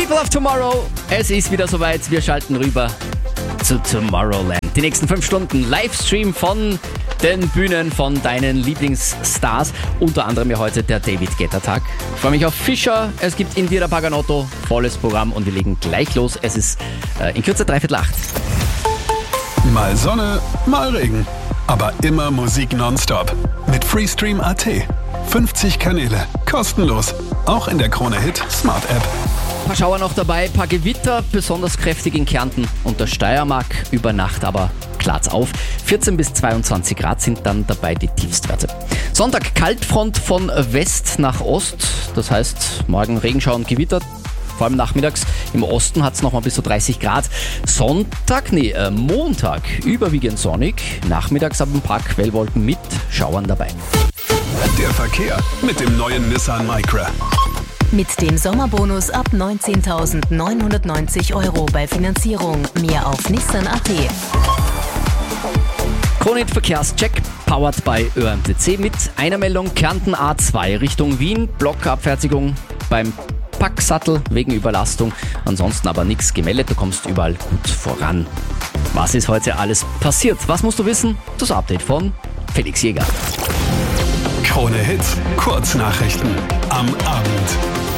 People of Tomorrow. Es ist wieder soweit. Wir schalten rüber zu Tomorrowland. Die nächsten 5 Stunden Livestream von den Bühnen von deinen Lieblingsstars. Unter anderem ja heute der David Guetta Tag. Ich freue mich auf Fischer. Es gibt Indira Paganotto. Volles Programm und wir legen gleich los. Es ist in Kürze 7:45. Mal Sonne, mal Regen. Aber immer Musik nonstop. Mit Freestream.at. 50 Kanäle. Kostenlos. Auch in der Krone-Hit Smart App. Ein paar Schauer noch dabei, paar Gewitter, besonders kräftig in Kärnten und der Steiermark. Über Nacht aber klart's auf. 14 bis 22 Grad sind dann dabei die Tiefstwerte. Sonntag Kaltfront von West nach Ost. Das heißt, morgen Regenschauer und Gewitter. Vor allem nachmittags. Im Osten hat es nochmal bis zu 30 Grad. Montag überwiegend sonnig. Nachmittags aber ein paar Quellwolken mit Schauern dabei. Der Verkehr mit dem neuen Nissan Micra. Mit dem Sommerbonus ab 19.990 € bei Finanzierung. Mehr auf Nissan.at. Krone-Hit Verkehrscheck, powered by ÖMTC mit einer Meldung. Kärnten A2 Richtung Wien, Blockabfertigung beim Packsattel wegen Überlastung. Ansonsten aber nichts gemeldet, du kommst überall gut voran. Was ist heute alles passiert? Was musst du wissen? Das Update von Felix Jäger. Krone-Hit Kurznachrichten am Abend.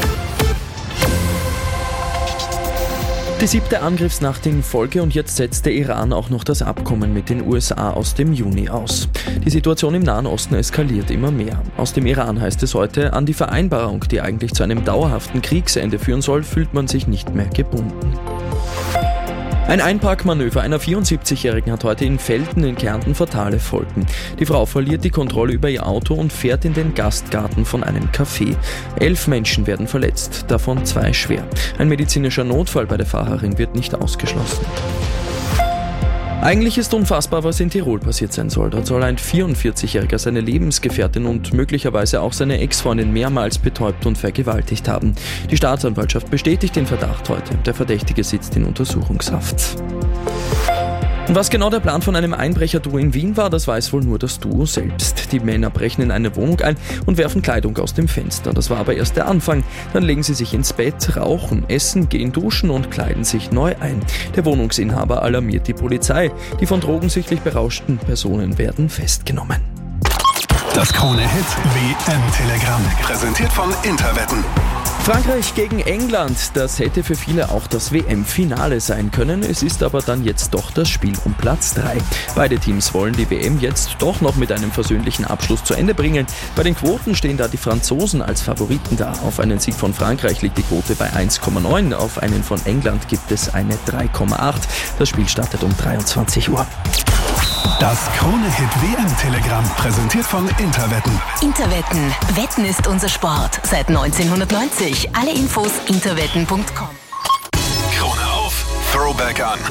Die 7. Angriffsnacht in Folge und jetzt setzt der Iran auch noch das Abkommen mit den USA aus dem Juni aus. Die Situation im Nahen Osten eskaliert immer mehr. Aus dem Iran heißt es heute, an die Vereinbarung, die eigentlich zu einem dauerhaften Kriegsende führen soll, fühlt man sich nicht mehr gebunden. Ein Einparkmanöver einer 74-Jährigen hat heute in Velten in Kärnten fatale Folgen. Die Frau verliert die Kontrolle über ihr Auto und fährt in den Gastgarten von einem Café. 11 Menschen werden verletzt, davon 2 schwer. Ein medizinischer Notfall bei der Fahrerin wird nicht ausgeschlossen. Eigentlich ist unfassbar, was in Tirol passiert sein soll. Dort soll ein 44-Jähriger seine Lebensgefährtin und möglicherweise auch seine Ex-Freundin mehrmals betäubt und vergewaltigt haben. Die Staatsanwaltschaft bestätigt den Verdacht heute. Der Verdächtige sitzt in Untersuchungshaft. Und was genau der Plan von einem Einbrecherduo in Wien war, das weiß wohl nur das Duo selbst. Die Männer brechen in eine Wohnung ein und werfen Kleidung aus dem Fenster. Das war aber erst der Anfang. Dann legen sie sich ins Bett, rauchen, essen, gehen duschen und kleiden sich neu ein. Der Wohnungsinhaber alarmiert die Polizei. Die von drogensüchtig berauschten Personen werden festgenommen. Das Krone-Hit WM-Telegramm. Präsentiert von Interwetten. Frankreich gegen England, das hätte für viele auch das WM-Finale sein können. Es ist aber dann jetzt doch das Spiel um Platz 3. Beide Teams wollen die WM jetzt doch noch mit einem versöhnlichen Abschluss zu Ende bringen. Bei den Quoten stehen da die Franzosen als Favoriten da. Auf einen Sieg von Frankreich liegt die Quote bei 1,9. Auf einen von England gibt es eine 3,8. Das Spiel startet um 23 Uhr. Das Krone-Hit WM-Telegramm. Präsentiert von Interwetten. Interwetten. Wetten ist unser Sport. Seit 1990. Alle Infos interwetten.com. Krone auf, Throwback an.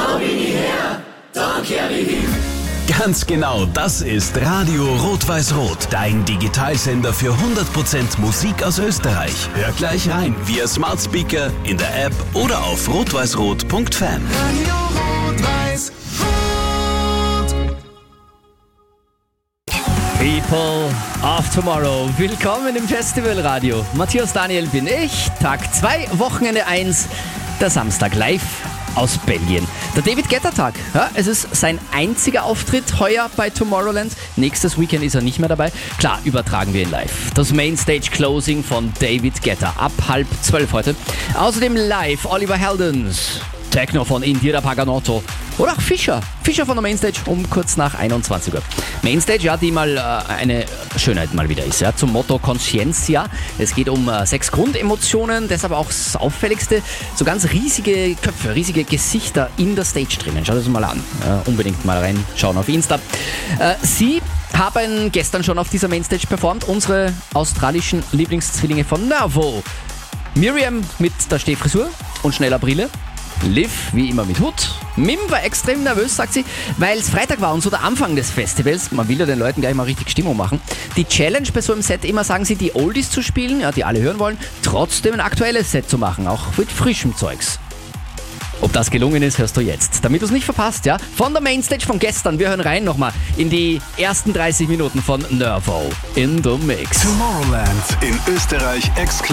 Ganz genau, das ist Radio Rot-Weiß-Rot, dein Digitalsender für 100% Musik aus Österreich. Hör gleich rein via Smart Speaker, in der App oder auf rotweißrot.fan. People of Tomorrow, willkommen im Festivalradio. Matthias Daniel bin ich, Tag 2, Wochenende 1, der Samstag live aus Belgien. Der David Guetta Tag, ja, es ist sein einziger Auftritt heuer bei Tomorrowland. Nächstes Weekend ist er nicht mehr dabei. Klar, übertragen wir ihn live. Das Mainstage Closing von David Guetta ab 11:30 heute. Außerdem live Oliver Heldens, Techno von Indira Paganotto oder auch Fischer von der Mainstage um kurz nach 21 Uhr. Mainstage, ja, die mal eine Schönheit mal wieder ist, ja, zum Motto Conscientia. Es geht um 6 Grundemotionen, deshalb auch das Auffälligste, so ganz riesige Köpfe, riesige Gesichter in der Stage drinnen. Schaut es mal an, unbedingt mal reinschauen auf Insta. Sie haben gestern schon auf dieser Mainstage performt, unsere australischen Lieblingszwillinge von Nervo. Miriam mit der Stehfrisur und schneller Brille. Liv, wie immer mit Hut. Mim war extrem nervös, sagt sie, weil es Freitag war und so der Anfang des Festivals. Man will ja den Leuten gleich mal richtig Stimmung machen. Die Challenge bei so einem Set immer, sagen sie, die Oldies zu spielen, ja, die alle hören wollen, trotzdem ein aktuelles Set zu machen, auch mit frischem Zeugs. Ob das gelungen ist, hörst du jetzt. Damit du es nicht verpasst, ja, von der Mainstage von gestern. Wir hören rein nochmal in die ersten 30 Minuten von Nervo in the Mix. Tomorrowland in Österreich exklusiv.